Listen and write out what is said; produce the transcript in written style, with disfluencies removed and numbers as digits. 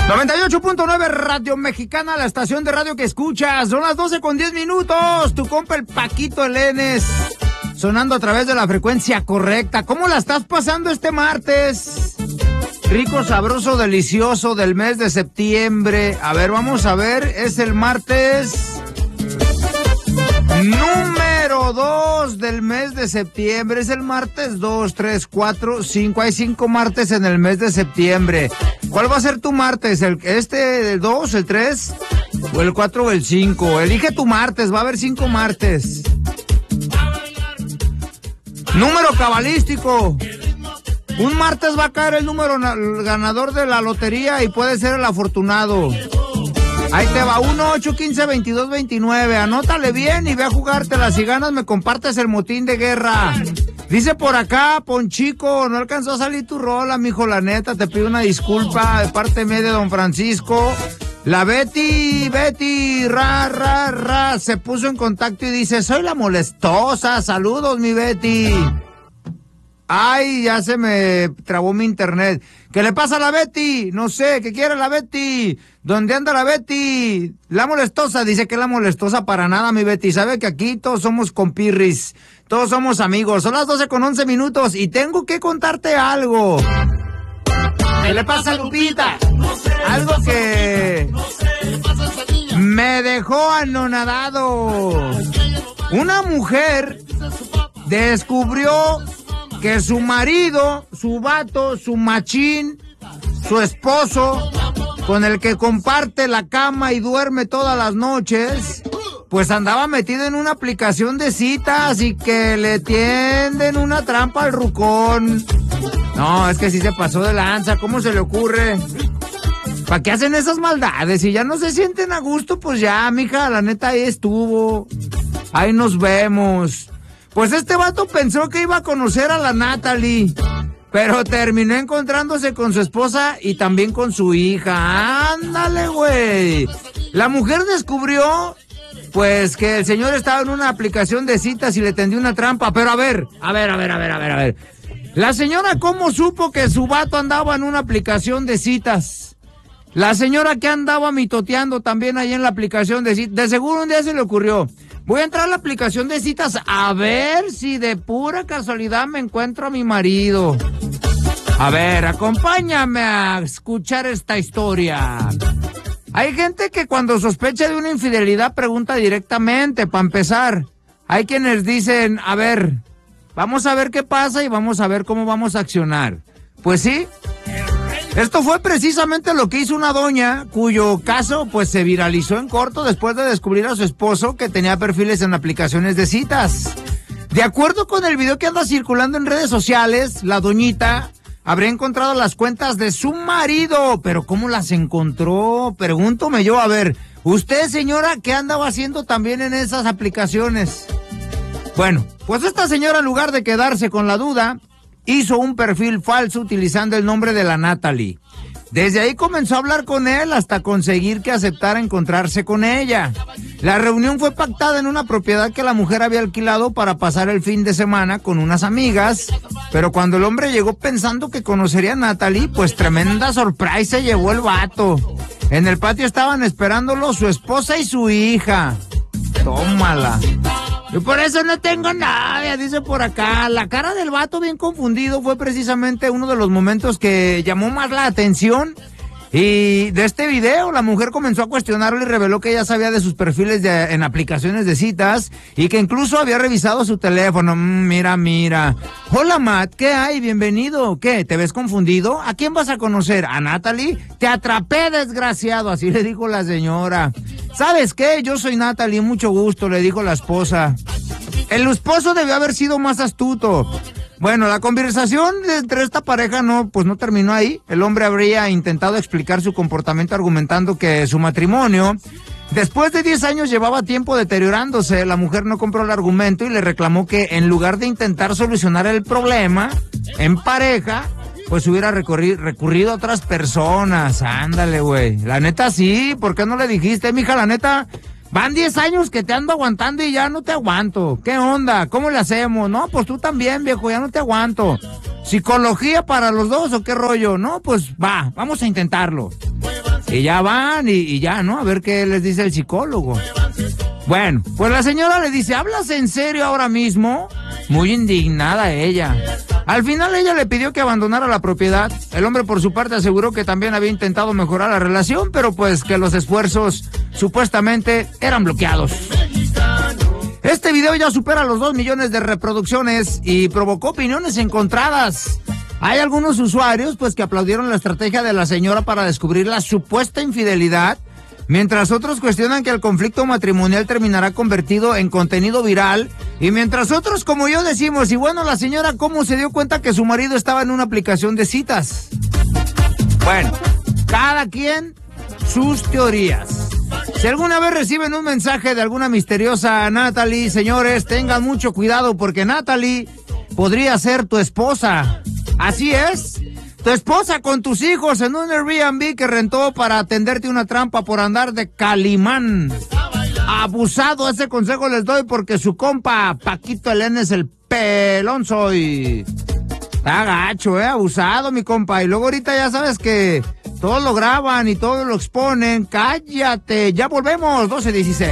98.9 Radio Mexicana, la estación de radio que escuchas. Son las 12:10. Tu compa el Paquito Elenes, sonando a través de la frecuencia correcta. ¿Cómo la estás pasando este martes? Rico, sabroso, delicioso del mes de septiembre. A ver, vamos a ver, es el martes número 2 del mes de septiembre. Es el martes 2, 3, 4, 5. Hay 5 martes en el mes de septiembre. ¿Cuál va a ser tu martes? ¿El 2, el 3, o el 4 o el 5? Elige tu martes, va a haber 5 martes. Número cabalístico. Un martes va a caer el ganador de la lotería y puede ser el afortunado. Ahí te va, 1, 8, 15, 22, 29. Anótale bien y ve a jugártela. Si ganas, me compartes el motín de guerra. Dice por acá, Ponchico, no alcanzó a salir tu rola, mijo, la neta. Te pido una disculpa de parte mía de don Francisco. La Betty, se puso en contacto y dice, soy la molestosa. Saludos, mi Betty. Ay, ya se me trabó mi internet. ¿Qué le pasa a la Betty? No sé, ¿qué quiere la Betty? ¿Dónde anda la Betty? La molestosa, dice que la molestosa para nada, mi Betty. Sabe que aquí todos somos compirris, todos somos amigos. Son las 12:11 y tengo que contarte algo. ¿Qué le pasa a Lupita? Algo que me dejó anonadado. Una mujer descubrió que su marido, su vato, su machín, su esposo, con el que comparte la cama y duerme todas las noches, pues andaba metido en una aplicación de citas y que le tienden una trampa al rucón. No, es que sí se pasó de lanza, ¿cómo se le ocurre? ¿Para qué hacen esas maldades? Si ya no se sienten a gusto, pues ya, mija, la neta ahí estuvo. Ahí nos vemos. Pues este vato pensó que iba a conocer a la Natalie, pero terminó encontrándose con su esposa y también con su hija. ¡Ándale, güey! La mujer descubrió, pues, que el señor estaba en una aplicación de citas y le tendió una trampa. Pero a ver. La señora, ¿cómo supo que su vato andaba en una aplicación de citas? La señora que andaba mitoteando también ahí en la aplicación de citas. De seguro un día se le ocurrió, voy a entrar a la aplicación de citas a ver si de pura casualidad me encuentro a mi marido. A ver, acompáñame a escuchar esta historia. Hay gente que cuando sospecha de una infidelidad pregunta directamente, para empezar. Hay quienes dicen, a ver, vamos a ver qué pasa y vamos a ver cómo vamos a accionar. Pues sí. Esto fue precisamente lo que hizo una doña cuyo caso pues se viralizó en corto después de descubrir a su esposo que tenía perfiles en aplicaciones de citas. De acuerdo con el video que anda circulando en redes sociales, la doñita habría encontrado las cuentas de su marido, pero ¿cómo las encontró? Pregúntome yo, a ver, usted señora, ¿qué andaba haciendo también en esas aplicaciones? Bueno, pues esta señora en lugar de quedarse con la duda, hizo un perfil falso utilizando el nombre de la Natalie. Desde ahí comenzó a hablar con él hasta conseguir que aceptara encontrarse con ella. La reunión fue pactada en una propiedad que la mujer había alquilado para pasar el fin de semana con unas amigas, pero cuando el hombre llegó pensando que conocería a Natalie, pues tremenda sorpresa se llevó el vato. En el patio estaban esperándolo su esposa y su hija. Tómala. Y por eso no tengo novia, dice por acá. La cara del vato bien confundido fue precisamente uno de los momentos que llamó más la atención. Y de este video, la mujer comenzó a cuestionarlo y reveló que ella sabía de sus perfiles en aplicaciones de citas y que incluso había revisado su teléfono. Mira. Hola, Matt, ¿qué hay? Bienvenido. ¿Qué? ¿Te ves confundido? ¿A quién vas a conocer? ¿A Natalie? Te atrapé, desgraciado, así le dijo la señora. ¿Sabes qué? Yo soy Natalie, mucho gusto, le dijo la esposa. El esposo debió haber sido más astuto. Bueno, la conversación entre esta pareja no terminó ahí. El hombre habría intentado explicar su comportamiento argumentando que su matrimonio, después de 10 años, llevaba tiempo deteriorándose. La mujer no compró el argumento y le reclamó que en lugar de intentar solucionar el problema en pareja, pues hubiera recurrido a otras personas. Ándale, güey. La neta sí, ¿por qué no le dijiste, mija? La neta, van 10 años que te ando aguantando y ya no te aguanto. ¿Qué onda? ¿Cómo le hacemos? No, pues tú también, viejo, ya no te aguanto. ¿Psicología para los dos o qué rollo? No, pues vamos a intentarlo. Y ya van y ya, ¿no? A ver qué les dice el psicólogo. Bueno, pues la señora le dice, ¿hablas en serio ahora mismo? Muy indignada ella. Al final ella le pidió que abandonara la propiedad. El hombre por su parte aseguró que también había intentado mejorar la relación, pero pues que los esfuerzos supuestamente eran bloqueados. Este video ya supera los 2 millones de reproducciones y provocó opiniones encontradas. Hay algunos usuarios pues que aplaudieron la estrategia de la señora para descubrir la supuesta infidelidad, mientras otros cuestionan que el conflicto matrimonial terminará convertido en contenido viral, y mientras otros como yo decimos, y bueno, la señora cómo se dio cuenta que su marido estaba en una aplicación de citas. Bueno, cada quien sus teorías. Si alguna vez reciben un mensaje de alguna misteriosa Natalie, señores, tengan mucho cuidado porque Natalie podría ser tu esposa. Así es. Tu esposa con tus hijos en un Airbnb que rentó para atenderte una trampa por andar de Calimán. Abusado, ese consejo les doy porque su compa Paquito Elena es el pelón soy. Está gacho, abusado mi compa. Y luego ahorita ya sabes que todos lo graban y todos lo exponen. Cállate, ya volvemos, 12:16.